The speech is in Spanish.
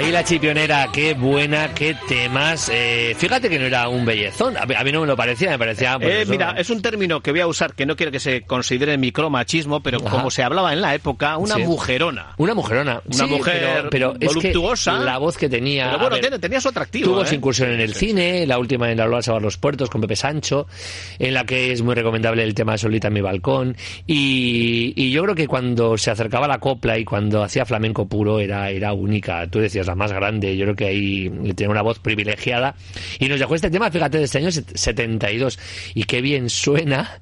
Ahí la Chipionera, qué buena, qué temas. Fíjate que no era un bellezón. A mí no me lo parecía, me parecía... Pues mira, es un término que voy a usar que no quiero que se considere micromachismo, pero como se hablaba en la época, una mujerona. Una mujerona. Una mujer pero voluptuosa. Es que la voz que tenía... Pero bueno, tenía su atractivo. Tuvo su incursión en el cine, la última en La Lola Salvar los Puertos con Pepe Sancho, en la que es muy recomendable el tema Solita en mi balcón. Y yo creo que cuando se acercaba a la copla y cuando hacía flamenco puro era única. Tú decías la más grande. Yo creo que ahí tenía una voz privilegiada. Y nos dejó este tema, fíjate, de este año 72. Y qué bien suena